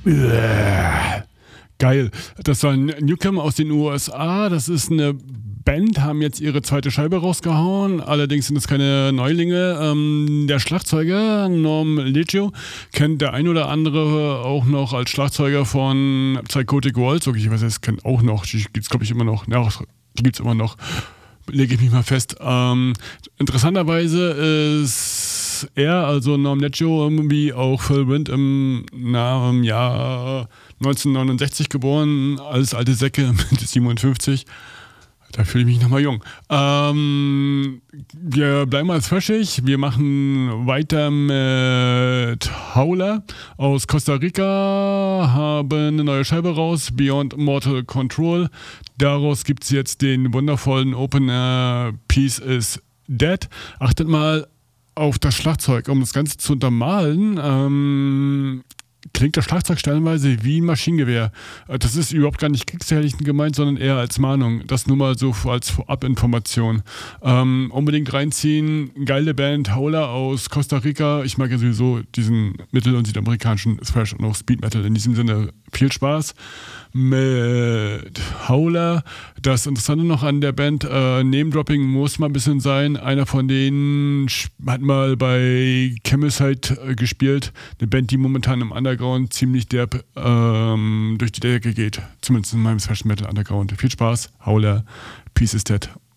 Geil. Das war ein Newcomer aus den USA. Das ist eine Band, haben jetzt ihre zweite Scheibe rausgehauen. Allerdings sind es keine Neulinge. Der Schlagzeuger Norm Liggio kennt der ein oder andere auch noch als Schlagzeuger von Psychotic Waltz. Okay, ich weiß, es kennt auch noch. Die gibt es, glaube ich, immer noch. Ja, die gibt es immer noch. Lege ich mich mal fest. Interessanterweise ist er, also Norm Liggio, wie auch Phil Wind im Jahr 1969 geboren, als alte Säcke mit 57. Da fühle ich mich nochmal jung. Wir bleiben mal thrashig. Wir machen weiter mit Howler aus Costa Rica, haben eine neue Scheibe raus, Beyond Mortal Control. Daraus gibt es jetzt den wundervollen Opener Peace is Dead. Achtet mal auf das Schlagzeug, um das Ganze zu untermalen. Klingt das Schlagzeug stellenweise wie ein Maschinengewehr. Das ist überhaupt gar nicht kriegsherrlichen gemeint, sondern eher als Mahnung. Das nur mal so als Vorabinformation. Unbedingt reinziehen. Geile Band, Howler aus Costa Rica. Ich mag ja sowieso diesen mittel- und südamerikanischen Thrash und auch Speed Metal. In diesem Sinne viel Spaß mit Howler. Das Interessante noch an der Band, Name-Dropping muss mal ein bisschen sein. Einer von denen hat mal bei Chemicide gespielt. Eine Band, die momentan im Underground ziemlich derb durch die Decke geht. Zumindest in meinem Thrash Metal Underground. Viel Spaß, Howler, Peace is Dead.